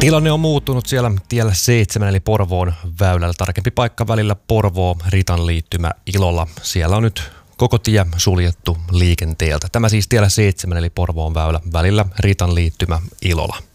Tilanne on muuttunut siellä tiellä 7 eli Porvoon väylällä. Tarkempi paikka välillä Porvoo-Ritan liittymä Ilola. Siellä on nyt koko tie suljettu liikenteeltä. Tämä siis tiellä 7 eli Porvoon väylä välillä Ritan liittymä Ilola.